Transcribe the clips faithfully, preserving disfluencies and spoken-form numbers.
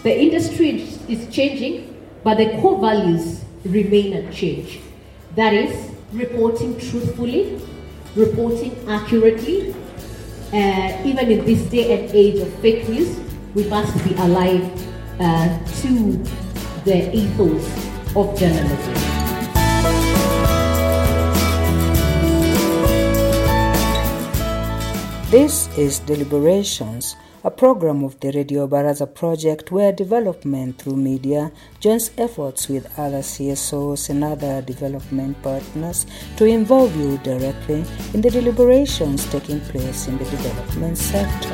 The industry is changing, but the core values remain unchanged. That is, reporting truthfully, reporting accurately. Uh, even in this day and age of fake news, we must be alive uh, to the ethos of journalism. This is Deliberations, a program of the Radio Baraza project where development through media joins efforts with other C S Os and other development partners to involve you directly in the deliberations taking place in the development sector.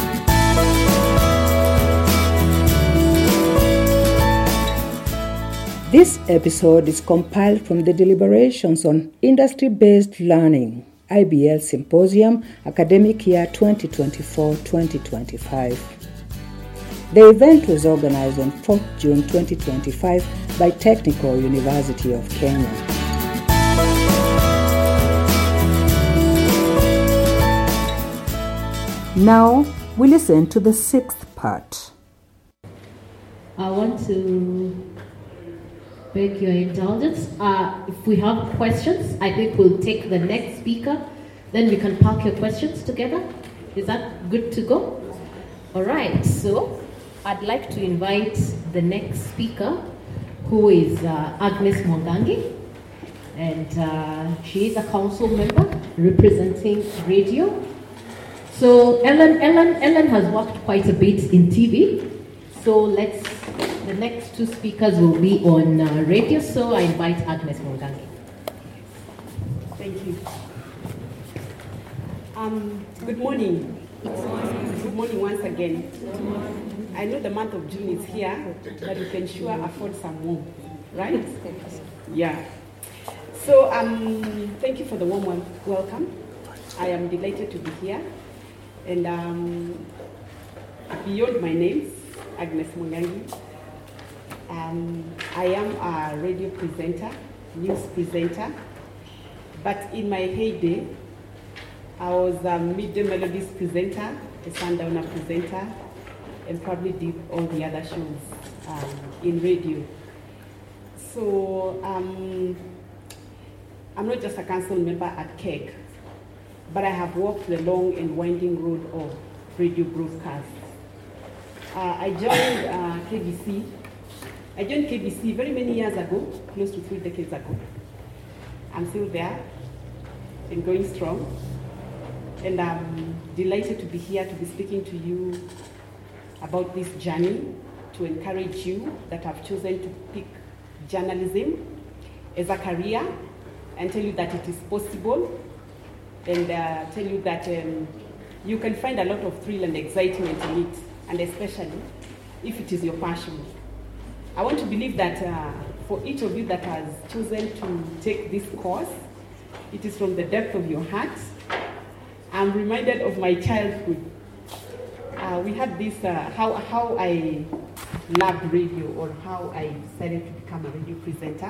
This episode is compiled from the deliberations on industry-based learning, I B L Symposium, Academic Year twenty twenty-four twenty twenty-five. The event was organized on fourth of June twenty twenty-five by Technical University of Kenya. Now, we listen to the sixth part. I want to beg your indulgence. Uh, if we have questions, I think we'll take the next speaker. Then we can park your questions together. Is that good to go? All right. So I'd like to invite the next speaker, who is uh, Agnes Mwangangi. And uh, she is a council member representing radio. So Ellen, Ellen, Ellen has worked quite a bit in T V. So let's, the next two speakers will be on uh, radio, so I invite Agnes Mwangangi. Thank you. Um, good morning. Good morning once again. I know the month of June is here, but you can sure afford some more, right? Yeah. So um, thank you for the warm welcome. I am delighted to be here. And um, beyond my name, Agnes Mwangangi. Um, I am a radio presenter, news presenter, but in my heyday, I was a Midday Melodies presenter, a Sundowner presenter, and probably did all the other shows um, in radio. So um, I'm not just a council member at K E C, but I have walked the long and winding road of radio broadcasts. Uh, I joined uh, K B C. I joined K B C very many years ago, close to three decades ago. I'm still there and going strong. And I'm delighted to be here to be speaking to you about this journey, to encourage you that have chosen to pick journalism as a career and tell you that it is possible, and uh, tell you that um, you can find a lot of thrill and excitement in it, and especially if it is your passion. I want to believe that uh, for each of you that has chosen to take this course, it is from the depth of your heart. I'm reminded of my childhood. Uh, we had this, uh, how, how I loved radio, or how I decided to become a radio presenter.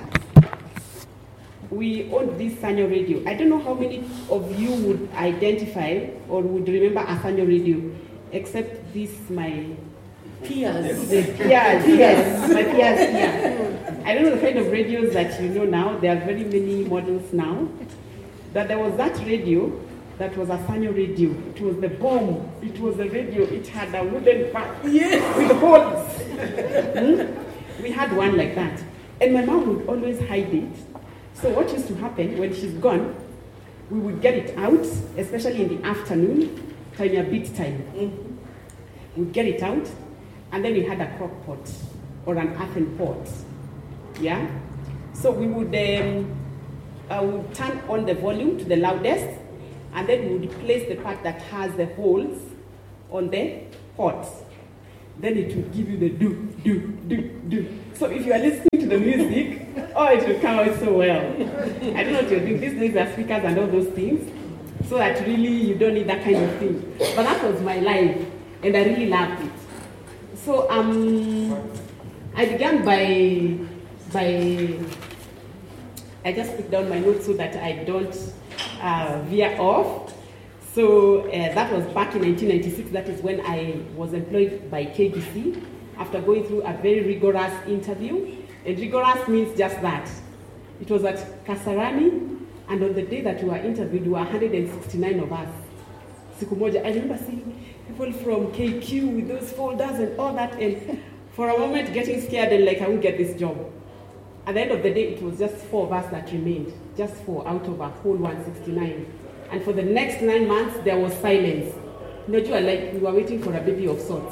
We owned this Sanyo radio. I don't know how many of you would identify or would remember a Sanyo radio, except this, my peers. The peers, yes, my peers here. I don't know the kind of radios that you know now. There are very many models now. But there was that radio that was a Sanyo radio. It was the bomb. It was a radio. It had a wooden back, yes, with holes. hmm? We had one like that. And my mom would always hide it. So what used to happen when she's gone, we would get it out, especially in the afternoon, time a bit time. Mm-hmm. We'd get it out, and then we had a crock pot or an earthen pot. Yeah? So we would, um, uh, would turn on the volume to the loudest, and then we would place the part that has the holes on the pot. Then it will give you the do, do, do, do. So if you are listening to the music, oh, it will come out so well. I don't know what you're doing. These days are speakers and all those things, so that really you don't need that kind of thing. But that was my life, and I really loved it. So um, I began by, by, I just put down my notes so that I don't uh, veer off. So uh, that was back in nineteen ninety-six. That is when I was employed by K B C after going through a very rigorous interview. And rigorous means just that. It was at Kasarani, and on the day that we were interviewed, there were one hundred sixty-nine of us. Siku moja, I remember seeing people from K Q with those folders and all that, and for a moment getting scared and like, I won't get this job. At the end of the day, it was just four of us that remained, just four out of a whole one hundred sixty-nine. And for the next nine months, there was silence. You know, like we were waiting for a baby of sorts.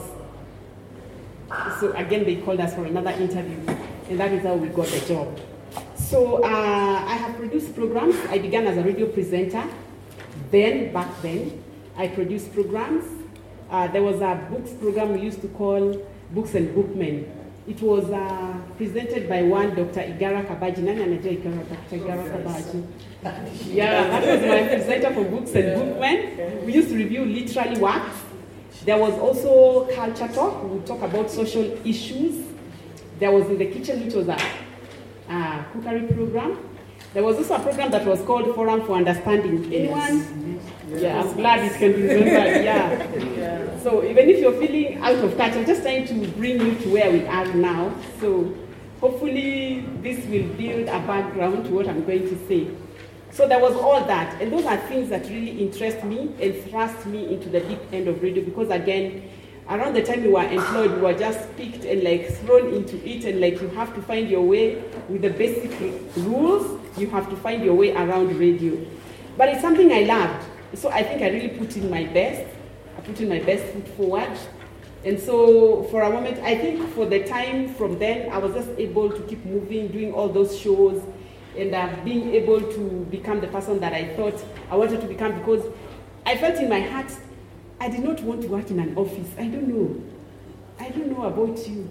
So again, they called us for another interview, and that is how we got the job. So uh, I have produced programs. I began as a radio presenter. Then, back then, I produced programs. Uh, there was a books program we used to call Books and Bookmen. It was uh, presented by one Doctor Igara Kabaji. Nani anajua Igara, Doctor Igara Kabaji? Yeah, that was my presenter for Books and Bookmen. We used to review literary works. There was also Culture Talk. We would talk about social issues. There was In the Kitchen, which was a uh, cookery program. There was also a program that was called Forum for Understanding. Anyone? Yes. Yeah, I'm glad it can be remembered. Yeah. yeah. So even if you're feeling out of touch, I'm just trying to bring you to where we are now. So hopefully this will build a background to what I'm going to say. So there was all that, and those are things that really interest me and thrust me into the deep end of radio, because again, around the time we were employed, we were just picked and like thrown into it, and like you have to find your way with the basic rules. You have to find your way around radio. But it's something I loved, so I think I really put in my best. I put in my best foot forward. And so for a moment, I think for the time from then, I was just able to keep moving, doing all those shows, and uh, being able to become the person that I thought I wanted to become, because I felt in my heart, I did not want to work in an office. I don't know. I don't know about you.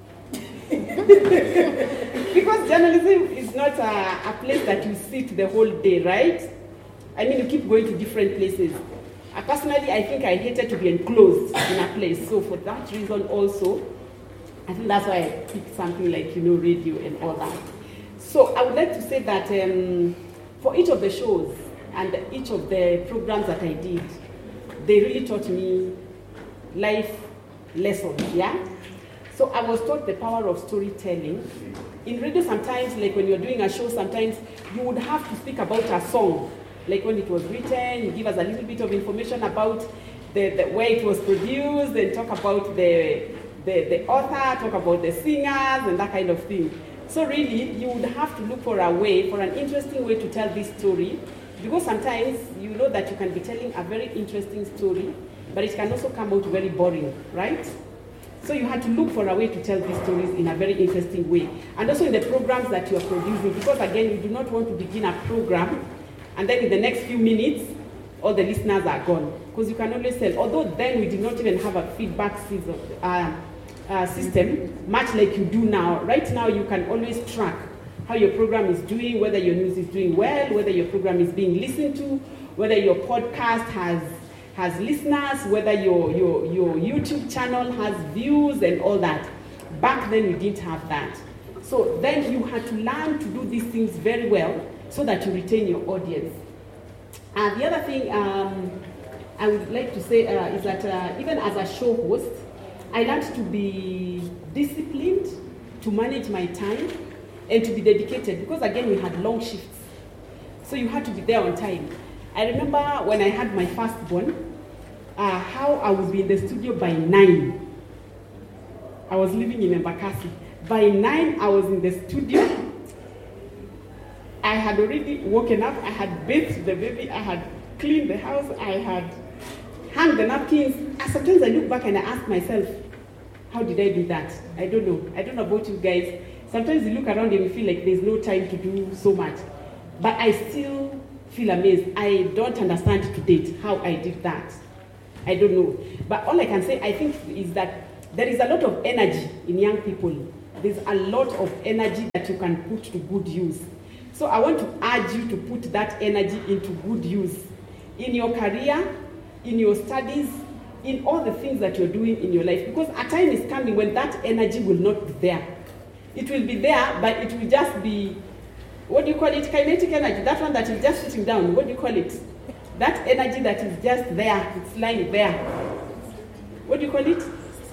Because journalism is not a, a place that you sit the whole day, right? I mean, you keep going to different places. Uh, personally, I think I hated to be enclosed in a place. So for that reason also, I think that's why I picked something like, you know, radio and all that. So I would like to say that um, for each of the shows and each of the programs that I did, they really taught me life lessons, yeah? So I was taught the power of storytelling. In radio sometimes, like when you're doing a show, sometimes you would have to speak about a song. Like when it was written, you give us a little bit of information about the, the where it was produced, and talk about the, the, the author, talk about the singers, and that kind of thing. So really, you would have to look for a way, for an interesting way to tell this story, because sometimes you know that you can be telling a very interesting story, but it can also come out very boring, right? So you had to look for a way to tell these stories in a very interesting way. And also in the programs that you are producing, because again, you do not want to begin a program, and then in the next few minutes, all the listeners are gone. Because you can always tell, although then we did not even have a feedback season, uh, Uh, system, much like you do now. Right now, you can always track how your program is doing, whether your news is doing well, whether your program is being listened to, whether your podcast has has listeners, whether your, your, your YouTube channel has views and all that. Back then, you didn't have that. So then you had to learn to do these things very well so that you retain your audience. And the other thing um, I would like to say uh, is that uh, even as a show host, I learned to be disciplined, to manage my time, and to be dedicated, because again, we had long shifts. So you had to be there on time. I remember when I had my firstborn, uh, how I would be in the studio by nine. I was living in Embakasi. By nine, I was in the studio. I had already woken up, I had bathed the baby, I had cleaned the house, I had hung the napkins. And sometimes I look back and I ask myself, how did I do that? I don't know. I don't know about you guys. Sometimes you look around and you feel like there's no time to do so much. But I still feel amazed. I don't understand to date how I did that. I don't know. But all I can say, I think, is that there is a lot of energy in young people. There's a lot of energy that you can put to good use. So I want to urge you to put that energy into good use. In your career, in your studies, in all the things that you're doing in your life. Because a time is coming when that energy will not be there. It will be there, but it will just be, what do you call it? Kinetic energy. That one that is just sitting down. What do you call it? That energy that is just there. It's lying there. What do you call it?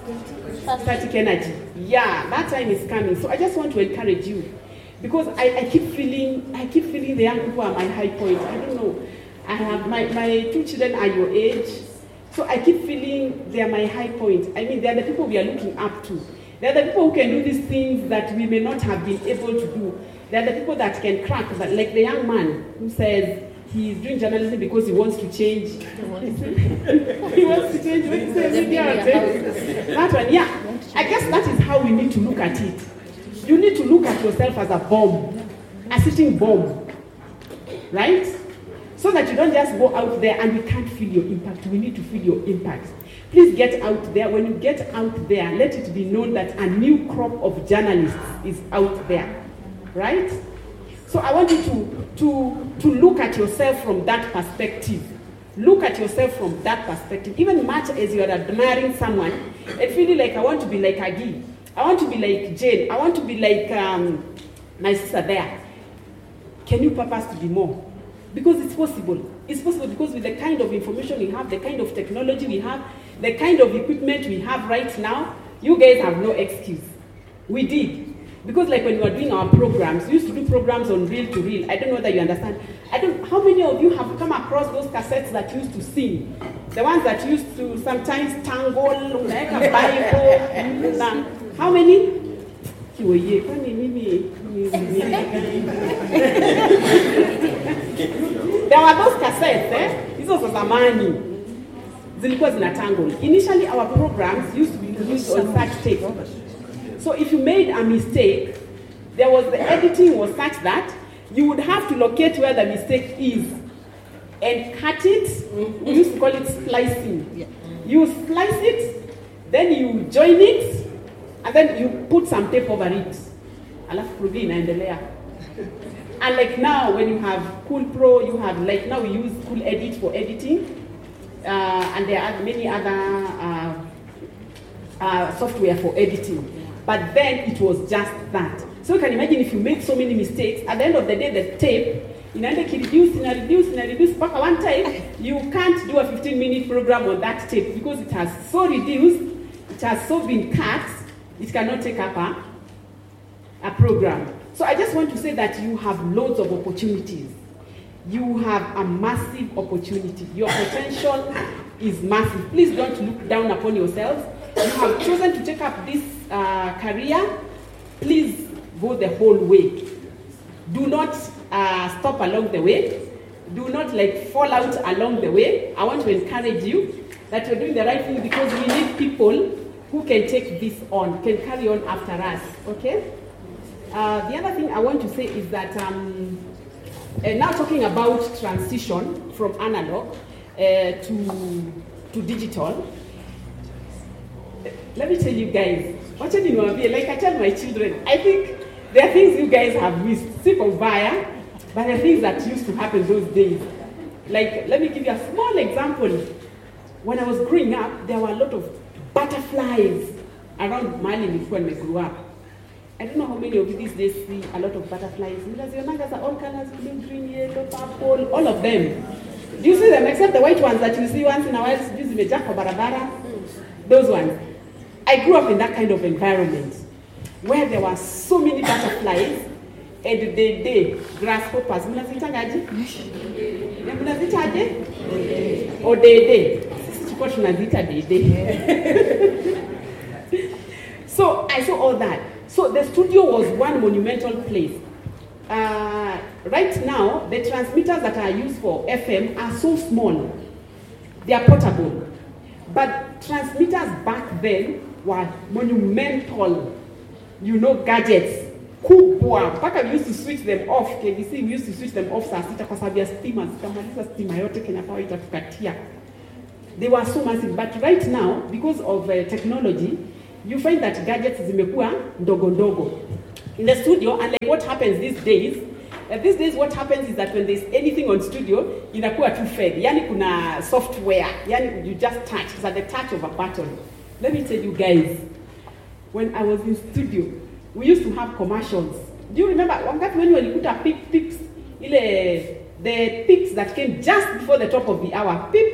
Static energy. Yeah, that time is coming. So I just want to encourage you, because I, I keep feeling, I keep feeling the young people are my high point. I don't know. I have my, my two children are your age, so I keep feeling they are my high point. I mean, they are the people we are looking up to. They are the people who can do these things that we may not have been able to do. They are the people that can crack, but like the young man who says he's doing journalism because he wants to change. He wants to change. What he says, that one, yeah. I guess that is how we need to look at it. You need to look at yourself as a bomb, a sitting bomb, right? So that you don't just go out there and we can't feel your impact. We need to feel your impact. Please get out there. When you get out there, let it be known that a new crop of journalists is out there, right? So I want you to, to, to look at yourself from that perspective. Look at yourself from that perspective. Even much as you are admiring someone and feeling like, I want to be like Agi, I want to be like Jane, I want to be like um, my sister there. Can you purpose to be more? Because it's possible. It's possible because with the kind of information we have, the kind of technology we have, the kind of equipment we have right now, you guys have no excuse. We did. Because like when we were doing our programs, we used to do programs on reel to reel. I don't know whether you understand. I don't. How many of you have come across those cassettes that used to sing? The ones that used to sometimes tangle, like a Bible. How many? There were those cassettes, eh? Hizo za zamani. Zilikuwa zinatangle. Initially, our programs used to be produced on such tape. So if you made a mistake, there was the editing was such that you would have to locate where the mistake is and cut it. We used to call it splicing. You splice it, then you join it, and then you put some tape over it. Alafu kurudi inaendelea. And like now, when you have Cool Pro, you have like now we use Cool Edit for editing, uh, and there are many other uh, uh, software for editing. But then it was just that. So you can imagine if you make so many mistakes, at the end of the day, the tape, inaenda reduce, ina reduce, ina reduce, mpaka one time, you can't do a fifteen minute program on that tape because it has so reduced, it has so been cut, it cannot take up a, a program. So I just want to say that you have loads of opportunities. You have a massive opportunity. Your potential is massive. Please don't look down upon yourselves. You have chosen to take up this uh, career. Please go the whole way. Do not uh, stop along the way. Do not like fall out along the way. I want to encourage you that you're doing the right thing because we need people who can take this on, can carry on after us, okay? Uh, the other thing I want to say is that um, uh, now talking about transition from analog uh, to, to digital, let me tell you guys, like I tell my children, I think there are things you guys have missed, sip of fire, but there are things that used to happen those days. Like, let me give you a small example. When I was growing up, there were a lot of butterflies around Mali when we grew up. I don't know how many of you these days see a lot of butterflies. Are all colors, blue, green, yellow, purple, all of them. Do you see them except the white ones that you see once in a while? Those ones. I grew up in that kind of environment where there were so many butterflies and they they grasshoppers. Mnazitaje? Mnazitaje? Or they they. So I saw all that. So the studio was one monumental place. Uh, right now, the transmitters that are used for F M are so small. They are portable. But transmitters back then were monumental, you know, gadgets. Kubwa. Mpaka we used to switch them off. K B C, we used to switch them off saa sita kwa sababu ya stima. Sikamaliza stima yote Kenya Power itatukatia. They were so massive. But right now, because of uh, technology, you find that gadgets zimekuwa ndogo ndogo in the studio. And like what happens these days, uh, these days what happens is that when there's anything on studio, inakuwa too fed. Yani kuna software. Yani you just touch. It's at the touch of a button. Let me tell you guys, when I was in studio, we used to have commercials. Do you remember when you put a peep peeps, ile the peeps that came just before the top of the hour, peep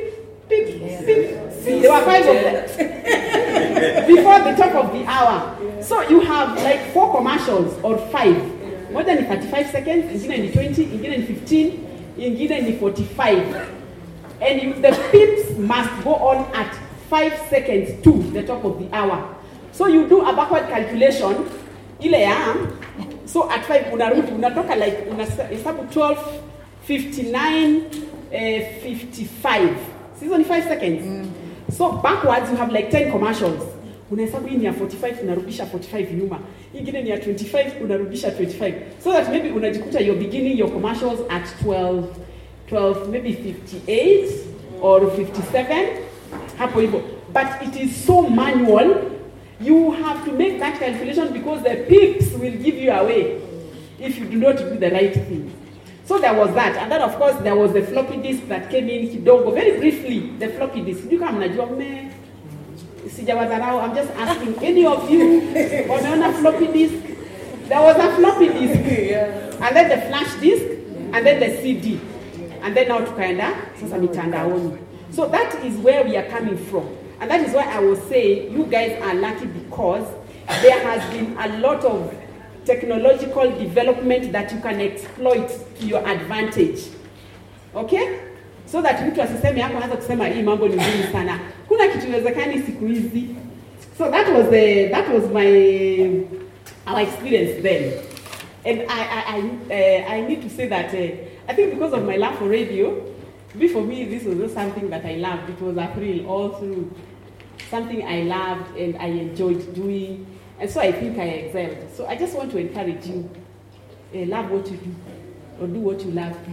beep, beep. There were five of them before the top of the hour. So you have like four commercials or five. More than thirty-five seconds, ingine ni twenty, ingine ni fifteen, ingine ni forty-five. And you, the beeps must go on at five seconds to the top of the hour. So you do a backward calculation, ile ya, so at five unarudi, unatoka like, unahesabu twelve, fifty-nine, fifty-five. Season ni five seconds. Mm. So backwards you have like ten commercials. Unahesabu hii ni ya forty-five, unarudisha forty-five nyuma. Ingine ni ya twenty-five, unarudisha twenty-five. So that maybe unajikuta you're beginning your commercials at twelve, twelve, maybe fifty-eight or fifty-seven. Hapo hivyo. But it is so manual. You have to make that calculation because the peeps will give you away if you do not do the right thing. So there was that. And then of course there was the floppy disk that came in kidogo. Very briefly, the floppy disk. You come mnajua mme sijawadharau. I'm just asking any of you wameona floppy disk? There was a floppy disk. And then the flash disk and then the C D. And then now tukaenda sasa mitandaoni. So that is where we are coming from. And that is why I was saying you guys are lucky because there has been a lot of technological development that you can exploit to your advantage. Okay? So that mtu asiseme hapo anaweza kusema hii mambo ni ngumu sana. Kuna kitu inawezekani siku hizi. So that was the that was my our experience then. And I I I, uh, I need to say that uh, I think because of my love for radio, for me this was not something that I loved. It was a thrill all through. Something I loved and I enjoyed doing. And so I think I excelled. So I just want to encourage you, uh, love what you do, or do what you love.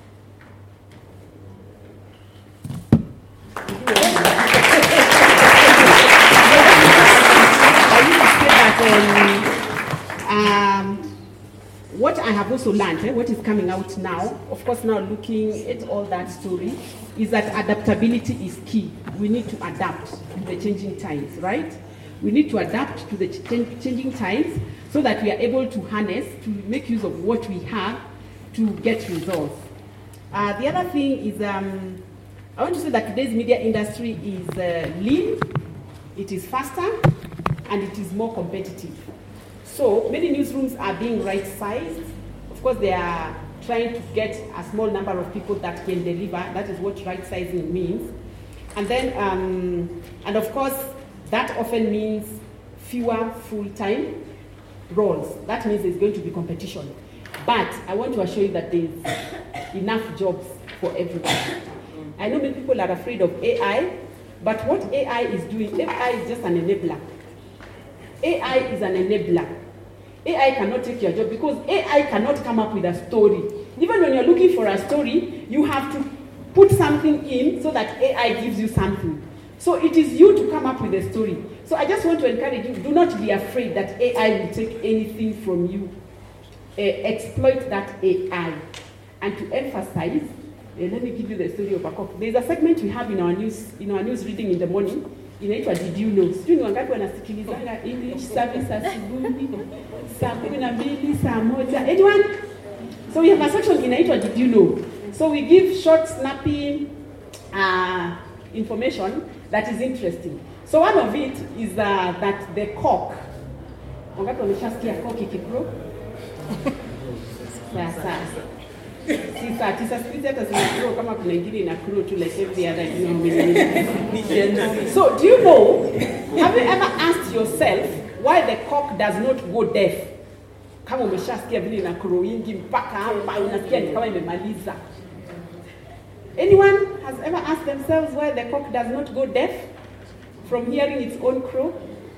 I need to say that um, um, what I have also learned, eh, what is coming out now, of course now looking at all that story, is that adaptability is key. We need to adapt to the changing times, right? We need to adapt to the ch- changing times so that we are able to harness, to make use of what we have to get results. Uh, the other thing is, um, I want to say that today's media industry is uh, lean, it is faster, and it is more competitive. So many newsrooms are being right-sized. Of course, they are trying to get a small number of people that can deliver. That is what right-sizing means. And then, um, and of course, that often means fewer full-time roles. That means there's going to be competition. But I want to assure you that there's enough jobs for everybody. I know many people are afraid of A I, but what A I is doing, A I is just an enabler. A I is an enabler. A I cannot take your job because A I cannot come up with a story. Even when you're looking for a story, you have to put something in so that A I gives you something. So it is you to come up with a story. So I just want to encourage you, do not be afraid that A I will take anything from you. Uh, exploit that A I. And to emphasize, uh, let me give you the story of a cock. There's a segment we have in our news, in our news reading in the morning. Inaitwa Did You Know? Sijui ni wangapi wanasikilizanga English service asubuhi, saa kumi na mbili, saa moja. Anyone? So we have a section inaitwa Did You Know? So we give short, snappy uh, information that is interesting. So one of it is uh, that the cock, wangapi wameshasikia cock ikikro? Sasa. Sisa, tisa spiti hata zinakro kama kuna ingine inakro to like every other, you know. So do you know, have you ever asked yourself why the cock does not go deaf? Kama umeshasikia vile inakro ingi mpaka hapa unasikia ni kama imemaliza. Anyone has ever asked themselves why the cock does not go deaf from hearing its own crow?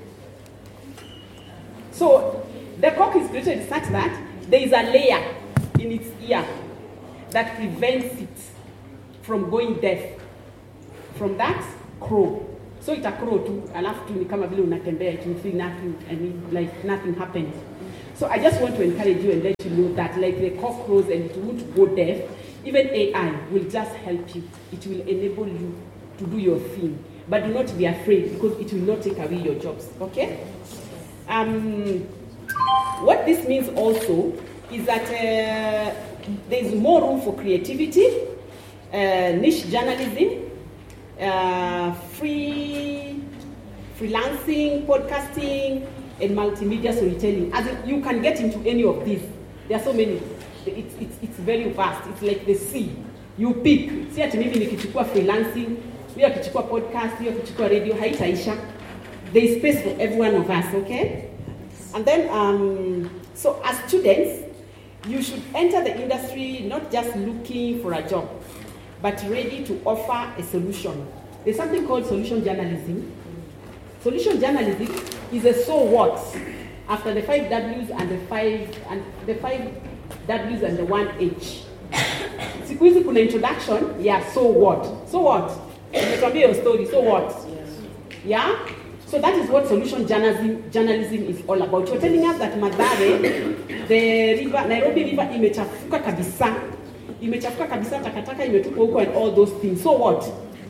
So the cock is created such that there is a layer in its ear that prevents it from going deaf from that crow. So it's a crow too, alafu tu ni kama vile unatembea, it will feel nothing, I mean, like nothing happened. So I just want to encourage you and let you know that like the cock crows and it won't go deaf, even A I will just help you. It will enable you to do your thing. But do not be afraid because it will not take away your jobs, okay? Um, what this means also is that uh, there is more room for creativity, uh, niche journalism, uh, uh, free freelancing, podcasting, and multimedia storytelling. As in, you can get into any of these. There are so many. It's, it's, it's very vast. It's like the sea. You pick. Si ati mimi nikichukua freelancing, hiyo akichukua podcast, hiyo akichukua radio, haitaisha. There is space for every one of us, okay? And then, um, so as students, you should enter the industry not just looking for a job, but ready to offer a solution. There's something called solution journalism. Solution journalism is a so what after the five W's and the five and the five W's and the one H. Siku hizi kuna introduction, yeah, so what? So what? Nimekwambia your story, so what? Yeah? So that is what solution journalism, journalism is all about. You're telling us that Mathare, the river, Nairobi river imechafuka kabisa. Imechafuka kabisa, takataka imetupwa huko and all those things. So what?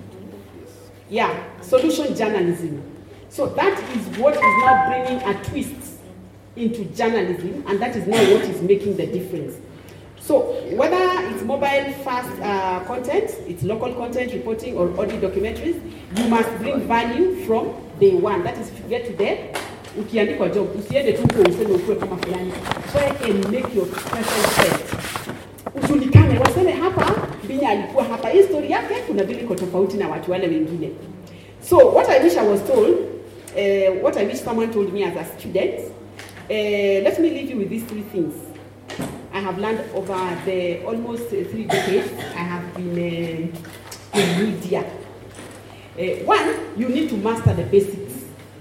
Yeah, solution journalism. So that is what is now bringing a twist into journalism, and that is now what is making the difference. So whether it's mobile fast uh, content, it's local content, reporting, or audio documentaries, you must bring value from day one. That is, if you get to there, ukiandikwa job, usiende tu kwa useme ukue kama fulani. Try and make your special set. Ujulikane, waseme hapa, Binya alikuwa hapa. Hii story yake, kuna vile iko tofauti na watu wale wengine. So what I wish I was told, uh, what I wish someone told me as a student, uh, let me leave you with these three things. I have learned over the almost uh, three decades I have been uh, in media. Uh, one, you need to master the basics.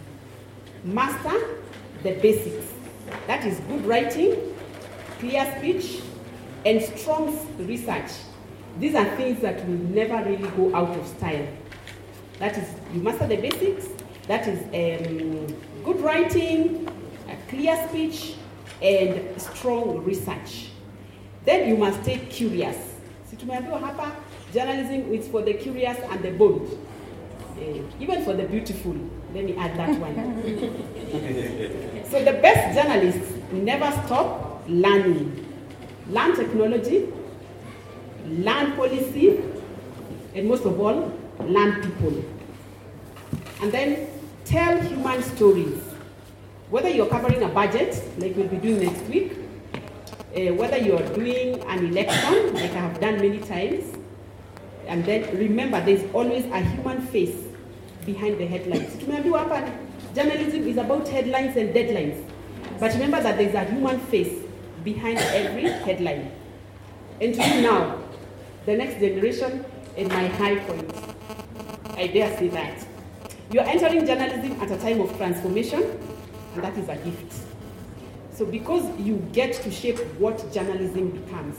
Master the basics. That is good writing, clear speech, and strong research. These are things that will never really go out of style. That is, you master the basics. That is um, good writing, a clear speech, and strong research. Then you must stay curious. Si tumeambiwa hapa, journalism is for the curious and the bold. Uh, even for the beautiful. Let me add that one. So the best journalists never stop learning. Learn technology, learn policy, and most of all, learn people. And then tell human stories. Whether you're covering a budget, like we'll be doing next week, uh, whether you're doing an election, like I have done many times, and then remember there's always a human face behind the headlines. Journalism is about headlines and deadlines. But remember that there's a human face behind every headline. And to you now, the next generation, and my high point, I dare say that. You're entering journalism at a time of transformation, and that is a gift. So because you get to shape what journalism becomes.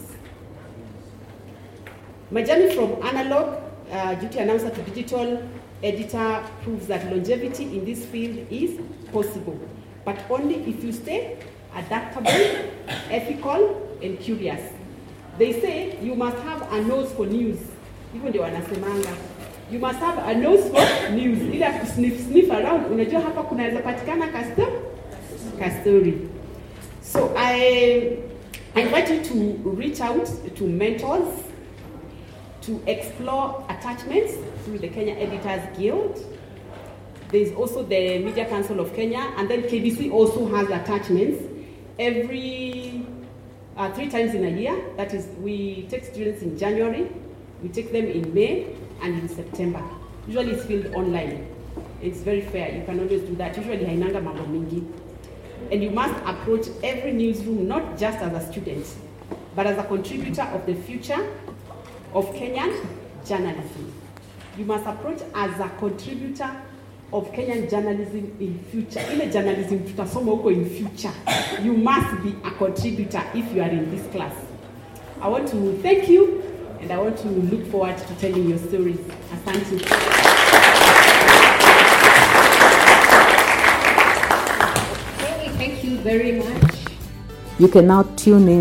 My journey from analog uh, duty announcer to digital editor proves that longevity in this field is possible, but only if you stay adaptable, ethical, and curious. They say you must have a nose for news. Even the wanasemanga. You must have a nose for news. Ila sniff sniff around. Unajua hapa kunaweza patikana custom story. So I, I invite you to reach out to mentors, to explore attachments through the Kenya Editors Guild. There is also the Media Council of Kenya, and then K B C also has attachments every uh, three times in a year. That is, we take students in January, we take them in May, and in September. Usually it's filled online. It's very fair. You can always do that. Usually hainanga mambo mingi. And you must approach every newsroom not just as a student, but as a contributor of the future of Kenyan journalism. You must approach as a contributor of Kenyan journalism in future. Ile journalism tutasoma huko in future. You must be a contributor if you are in this class. I want to thank you, and I want to look forward to telling your stories. Asante. Okay, thank you very much. You can now tune in